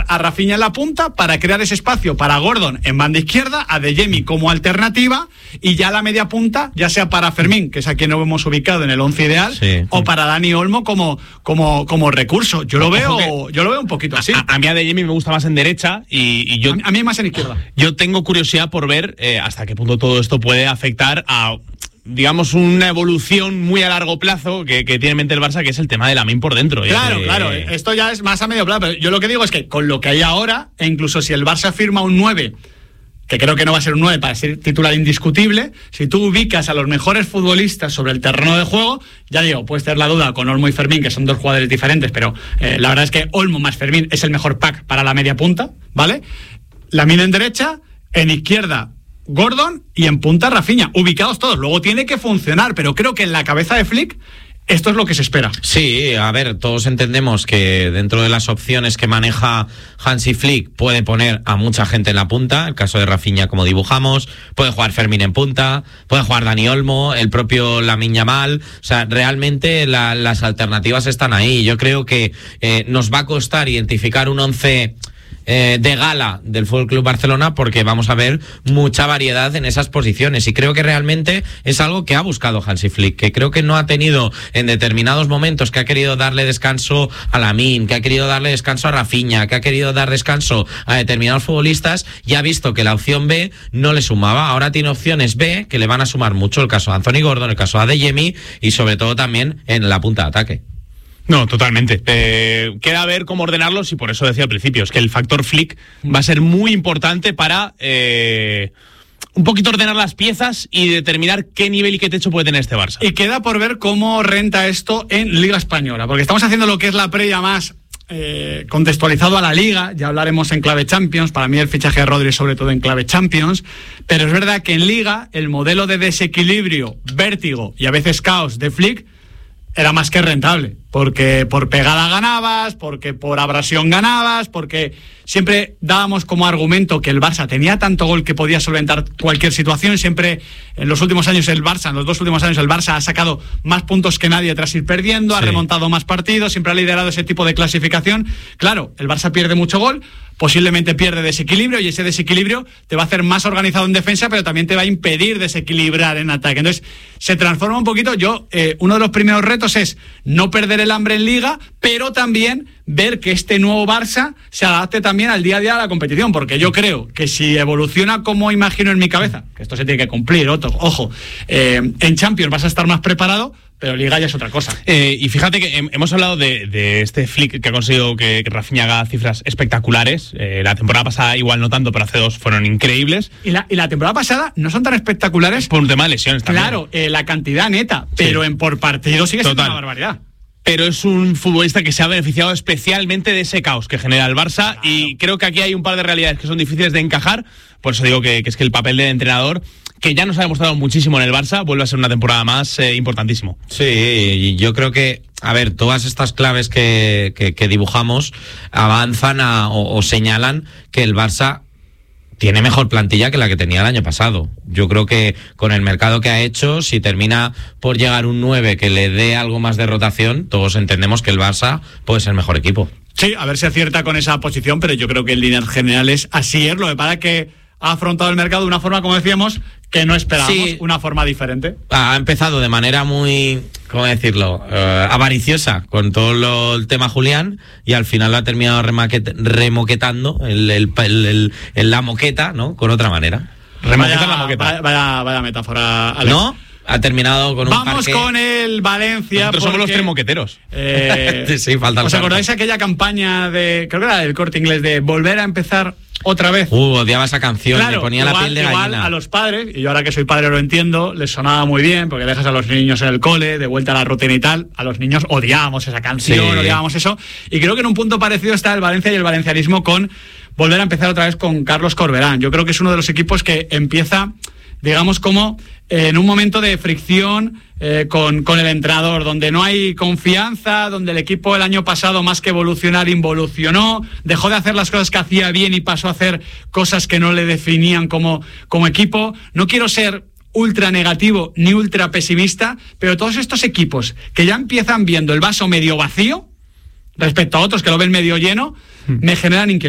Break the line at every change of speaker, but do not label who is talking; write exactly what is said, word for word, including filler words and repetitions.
a Rafinha en la punta para crear ese espacio para Gordon en banda izquierda, a Adeyemi como alternativa, y ya la media punta, ya sea para Fermín, que es a quien no hemos ubicado en el once ideal, sí, o para Dani Olmo como, como, como recurso. Yo lo veo, que, yo lo veo un poquito así.
A, a mí Adeyemi me gusta más en derecha y, y yo...
A mí, a mí más en izquierda.
Yo tengo curiosidad por ver eh, hasta qué punto todo esto puede afectar a, digamos, una evolución muy a largo plazo que, que tiene en mente el Barça, que es el tema de Lamine por dentro.
Claro,
eh,
claro, esto ya es más a medio plazo, pero yo lo que digo es que con lo que hay ahora, e incluso si el Barça firma un nueve, que creo que no va a ser un nueve para ser titular indiscutible, si tú ubicas a los mejores futbolistas sobre el terreno de juego, ya digo, puedes tener la duda con Olmo y Fermín, que son dos jugadores diferentes, pero eh, la verdad es que Olmo más Fermín es el mejor pack para la media punta, ¿vale? Lamine en derecha, en izquierda Gordon y en punta Rafinha, ubicados todos. Luego tiene que funcionar, pero creo que en la cabeza de Flick esto es lo que se espera.
Sí, a ver, todos entendemos que dentro de las opciones que maneja Hansi Flick puede poner a mucha gente en la punta, el caso de Rafinha como dibujamos, puede jugar Fermín en punta, puede jugar Dani Olmo, el propio Lamine Yamal, o sea, realmente la, las alternativas están ahí. Yo creo que eh, nos va a costar identificar un once Eh, de gala del F C Barcelona, porque vamos a ver mucha variedad en esas posiciones, y creo que realmente es algo que ha buscado Hansi Flick, que creo que no ha tenido en determinados momentos, que ha querido darle descanso a Lamine, que ha querido darle descanso a Rafinha, que ha querido dar descanso a determinados futbolistas, y ha visto que la opción B no le sumaba. Ahora tiene opciones B que le van a sumar mucho, el caso de Anthony Gordon, el caso de Adeyemi, y sobre todo también en la punta de ataque.
No, totalmente. Eh, queda ver cómo ordenarlos, y por eso decía al principio, es que el factor Flick va a ser muy importante para eh, un poquito ordenar las piezas y determinar qué nivel y qué techo puede tener este Barça.
Y queda por ver cómo renta esto en Liga Española, porque estamos haciendo lo que es la previa más eh, contextualizado a la Liga. Ya hablaremos en clave Champions. Para mí el fichaje de Rodri sobre todo en clave Champions, pero es verdad que en Liga el modelo de desequilibrio, vértigo y a veces caos de Flick era más que rentable, porque por pegada ganabas, porque por abrasión ganabas, porque siempre dábamos como argumento que el Barça tenía tanto gol que podía solventar cualquier situación. Siempre en los últimos años el Barça, en los dos últimos años el Barça ha sacado más puntos que nadie tras ir perdiendo, sí, ha remontado más partidos, siempre ha liderado ese tipo de clasificación. Claro, el Barça pierde mucho gol, posiblemente pierde desequilibrio, y ese desequilibrio te va a hacer más organizado en defensa, pero también te va a impedir desequilibrar en ataque. Entonces se transforma un poquito. Yo, eh, uno de los primeros retos es no perder el hambre en Liga, pero también ver que este nuevo Barça se adapte también al día a día de la competición, porque yo creo que si evoluciona como imagino en mi cabeza, que esto se tiene que cumplir, otro, ojo, eh, en Champions vas a estar más preparado, pero Liga ya es otra cosa.
Eh, y fíjate que hemos hablado de, de este Flick que ha conseguido que, que Rafinha haga cifras espectaculares. Eh, la temporada pasada igual no tanto, pero hace dos fueron increíbles.
Y la, y la temporada pasada no son tan espectaculares.
Por un tema de lesiones también.
Claro, eh, la cantidad neta, pero sí, en por partido sigue siendo una barbaridad.
Pero es un futbolista que se ha beneficiado especialmente de ese caos que genera el Barça, claro, y creo que aquí hay un par de realidades que son difíciles de encajar. Por eso digo que, que es que el papel del entrenador, que ya nos ha demostrado muchísimo en el Barça, vuelve a ser una temporada más eh, importantísimo.
Sí, y yo creo que, a ver, todas estas claves que, que, que dibujamos avanzan a, o, o señalan que el Barça tiene mejor plantilla que la que tenía el año pasado. Yo creo que con el mercado que ha hecho, si termina por llegar un nueve que le dé algo más de rotación, todos entendemos que el Barça puede ser mejor equipo.
Sí, a ver si acierta con esa posición, pero yo creo que en líneas generales así es. Lo que pasa es que ha afrontado el mercado de una forma, como decíamos, que no esperábamos, sí, una forma diferente.
Ha empezado de manera muy, ¿cómo decirlo?, uh, avariciosa con todo lo, el tema Julián, y al final lo ha terminado remaquet, remoquetando el, el, el, el, el, la moqueta, ¿no?, con otra manera.
Remoquetar la moqueta. Vaya, vaya, vaya metáfora, Alex.
¿No? Ha terminado con un
Vamos
parque.
con el Valencia.
Nosotros somos los tres moqueteros.
Eh,
sí, sí, falta el
¿Os acordáis de aquella campaña de, creo que era del Corte Inglés, de volver a empezar otra vez?
Uh, odiaba esa canción,
claro,
me ponía
igual,
la piel de
igual
gallina.
A los padres, y yo ahora que soy padre lo entiendo, les sonaba muy bien, porque dejas a los niños en el cole, de vuelta a la rutina y tal. A los niños odiábamos esa canción, sí, odiábamos eso. Y creo que en un punto parecido está el Valencia y el valencianismo con volver a empezar otra vez con Carlos Corberán. Yo creo que es uno de los equipos que empieza, digamos, como eh, en un momento de fricción eh, con, con el entrenador, donde no hay confianza, donde el equipo el año pasado, más que evolucionar, involucionó, dejó de hacer las cosas que hacía bien y pasó a hacer cosas que no le definían como, como equipo. No quiero ser ultra negativo ni ultra pesimista, pero todos estos equipos que ya empiezan viendo el vaso medio vacío respecto a otros que lo ven medio lleno, me generan inquietud.